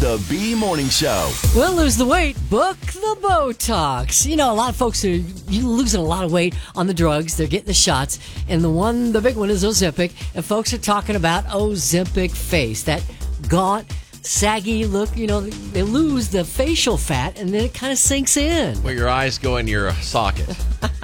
the B Morning Show. Well, lose the weight, book the Botox. You know, a lot of folks are losing a lot of weight on the drugs. They're getting the shots. And the big one is Ozempic. And folks are talking about Ozempic face, that gaunt, saggy look. You know, they lose the facial fat and then it kind of sinks in. Where your eyes go in your socket.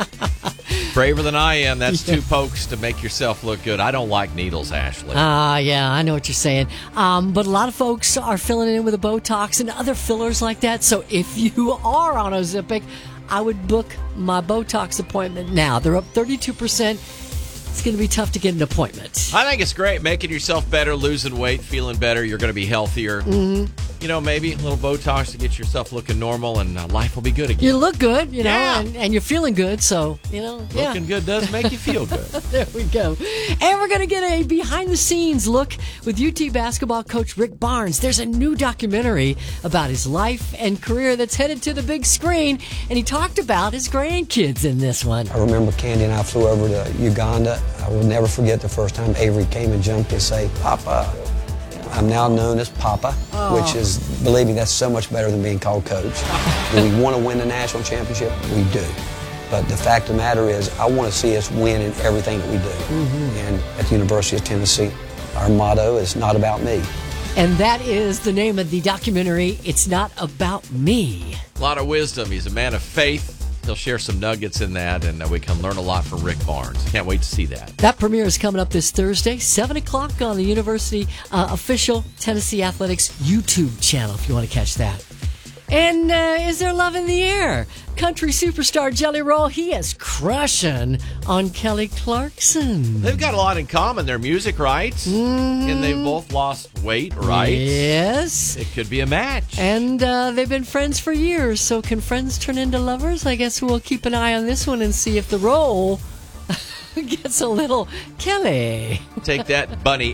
Braver than I am, that's 2 pokes to make yourself look good. I don't like needles, Ashley. Yeah, I know what you're saying. But a lot of folks are filling it in with a Botox and other fillers like that. So if you are on Ozempic, I would book my Botox appointment now. They're up 32%. It's going to be tough to get an appointment. I think it's great. Making yourself better, losing weight, feeling better. You're going to be healthier. Mm-hmm. You know, maybe a little Botox to get yourself looking normal, and life will be good again. You look good, you know, Yeah. and you're feeling good, so, you know. Looking good does make you feel good. There we go. And we're going to get a behind-the-scenes look with UT basketball coach Rick Barnes. There's a new documentary about his life and career that's headed to the big screen, and he talked about his grandkids in this one. I remember Candy and I flew over to Uganda. I will never forget the first time Avery came and jumped and say, "Papa." I'm now known as Papa, which is, believe me, that's so much better than being called Coach. Do we want to win the national championship? We do. But the fact of the matter is, I want to see us win in everything that we do. Mm-hmm. And at the University of Tennessee, our motto is not about me. And that is the name of the documentary, It's Not About Me. A lot of wisdom. He's a man of faith. He'll share some nuggets in that, and we can learn a lot from Rick Barnes. Can't wait to see that. That premiere is coming up this Thursday, 7 o'clock on the University official Tennessee Athletics YouTube channel, if you want to catch that. And is there love in the air? Country superstar Jelly Roll, he is crushing on Kelly Clarkson. They've got a lot in common. Their music, right? Mm-hmm. And they've both lost weight, right? Yes. It could be a match. And they've been friends for years, so can friends turn into lovers? I guess we'll keep an eye on this one and see if the role gets a little Kelly. Take that, Bunny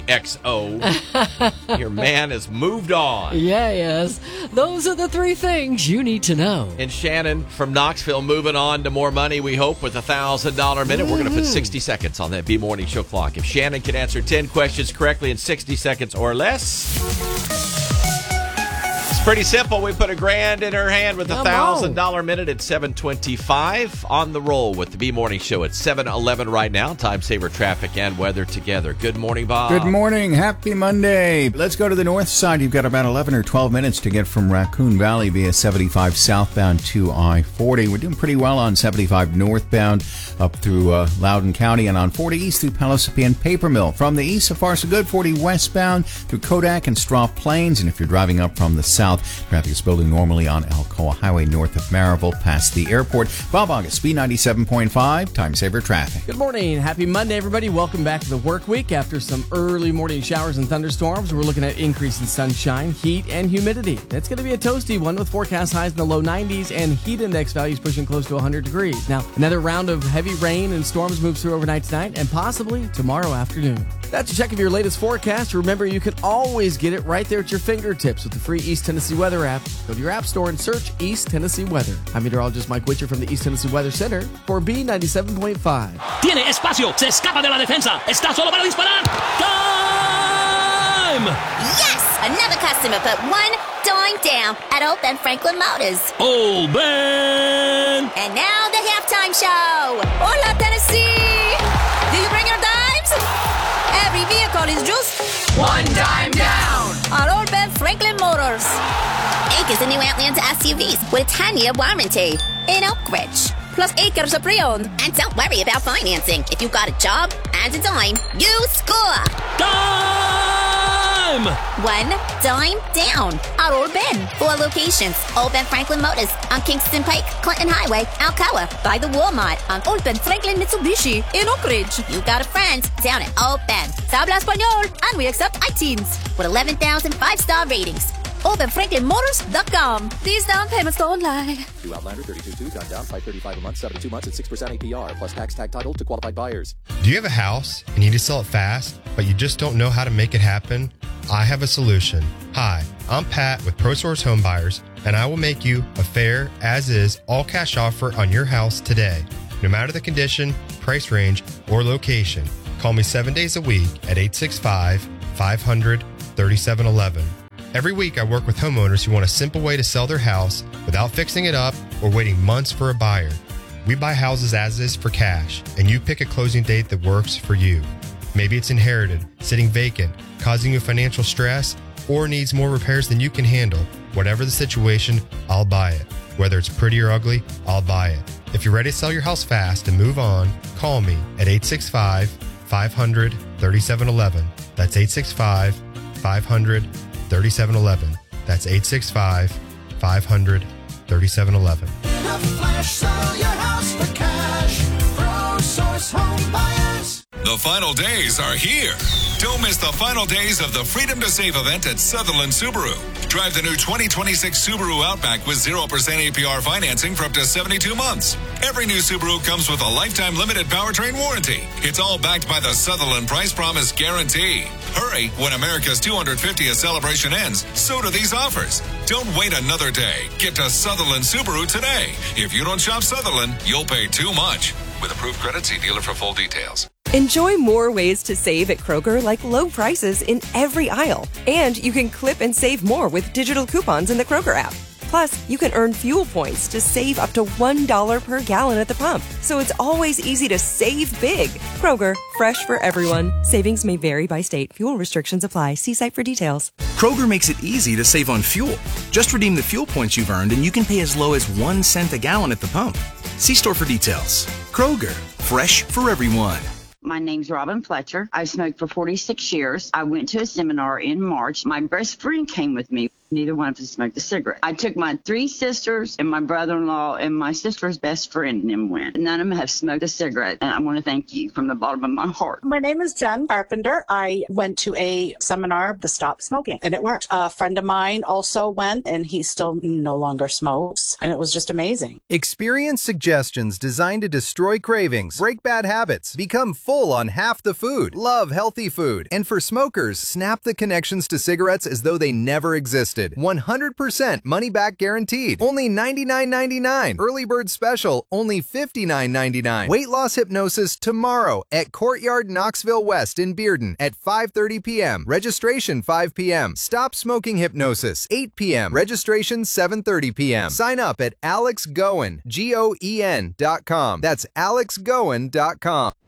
XO. Your man has moved on. Yeah, yes. Those are the 3 things you need to know. And Shannon from Knoxville moving on to more money, we hope, with a $1,000 minute. We're going to put 60 seconds on that B-Morning Show clock. If Shannon can answer 10 questions correctly in 60 seconds or less, pretty simple. We put $1,000 in her hand with a $1,000 minute at 7:25. On the roll with the B-Morning Show at 7:11 right now. Time saver traffic and weather together. Good morning, Bob. Good morning. Happy Monday. Let's go to the north side. You've got about 11 or 12 minutes to get from Raccoon Valley via 75 southbound to I-40. We're doing pretty well on 75 northbound up through Loudoun County, and on 40 east through Pellissippi and Paper Mill. From the east, so far so good. 40 westbound through Kodak and Straw Plains. And if you're driving up from the south, traffic is building normally on Alcoa Highway north of Maryville past the airport. Bob August, B97.5, Time Saver Traffic. Good morning. Happy Monday, everybody. Welcome back to the work week. After some early morning showers and thunderstorms, we're looking at increase in sunshine, heat, and humidity. It's going to be a toasty one with forecast highs in the low 90s and heat index values pushing close to 100 degrees. Now, another round of heavy rain and storms moves through overnight tonight and possibly tomorrow afternoon. That's a check of your latest forecast. Remember, you can always get it right there at your fingertips with the free East Tennessee Weather app. Go to your app store and search East Tennessee Weather. I'm meteorologist Mike Witcher from the East Tennessee Weather Center for B97.5. Tiene espacio, se escapa de la defensa, está solo para disparar. Time! Yes! Another customer put $1 down at Old Ben Franklin Motors. Old Ben! And now the halftime show. Hola, Tennessee! Do you bring your dimes? Every vehicle is just $1 down at Old Ben Franklin Motors. Acres of new Outlander SUVs with a 10-year warranty in Oak Ridge. Plus acres of pre-owned. And don't worry about financing. If you got a job and a dime, you score. Time! $1 down at Old Ben. 4 locations. Old Ben Franklin Motors on Kingston Pike, Clinton Highway, Alcoa. By the Walmart on Old Ben Franklin Mitsubishi in Oak Ridge. You got a friend down at Old Ben. Habla Español, and we accept iTeens with 11,000 5-star ratings. OpenFranklinMotors.com. These down payments don't lie. New Outlander 32.2, down $535 a month, 72 months at 6% APR, plus tax tag title to qualified buyers. Do you have a house and you need to sell it fast, but you just don't know how to make it happen? I have a solution. Hi, I'm Pat with ProSource Home Buyers, and I will make you a fair, as-is, all-cash offer on your house today. No matter the condition, price range, or location, call me 7 days a week at 865-500-3711. Every week, I work with homeowners who want a simple way to sell their house without fixing it up or waiting months for a buyer. We buy houses as is for cash, and you pick a closing date that works for you. Maybe it's inherited, sitting vacant, causing you financial stress, or needs more repairs than you can handle. Whatever the situation, I'll buy it. Whether it's pretty or ugly, I'll buy it. If you're ready to sell your house fast and move on, call me at 865-500-3711. That's 865-500-3711. That's 865-500-3711. In a flash, sell your house for cash. ProSource Home Buyers. The final days are here. Don't miss the final days of the Freedom to Save event at Sutherland Subaru. Drive the new 2026 Subaru Outback with 0% APR financing for up to 72 months. Every new Subaru comes with a lifetime limited powertrain warranty. It's all backed by the Sutherland Price Promise Guarantee. Hurry, when America's 250th celebration ends, so do these offers. Don't wait another day. Get to Sutherland Subaru today. If you don't shop Sutherland, you'll pay too much. With approved credit, see dealer for full details. Enjoy more ways to save at Kroger, like low prices in every aisle. And you can clip and save more with digital coupons in the Kroger app. Plus, you can earn fuel points to save up to $1 per gallon at the pump. So it's always easy to save big. Kroger, fresh for everyone. Savings may vary by state. Fuel restrictions apply. See site for details. Kroger makes it easy to save on fuel. Just redeem the fuel points you've earned and you can pay as low as 1 cent a gallon at the pump. See store for details. Kroger, fresh for everyone. My name's Robin Fletcher. I've smoked for 46 years. I went to a seminar in March. My best friend came with me. Neither one of us smoked a cigarette. I took my 3 sisters and my brother-in-law and my sister's best friend and them went. None of them have smoked a cigarette, and I want to thank you from the bottom of my heart. My name is Jen Carpenter. I went to a seminar to stop smoking, and it worked. A friend of mine also went, and he still no longer smokes, and it was just amazing. Experience suggestions designed to destroy cravings, break bad habits, become full on half the food, love healthy food, and for smokers, snap the connections to cigarettes as though they never existed. 100% money back guaranteed. Only $99.99. Early bird special, only $59.99. Weight loss hypnosis tomorrow at Courtyard Knoxville West in Bearden at 5:30 p.m. Registration 5 p.m. Stop smoking hypnosis 8 p.m. Registration 7:30 p.m. Sign up at alexgoen.com. That's alexgoen.com.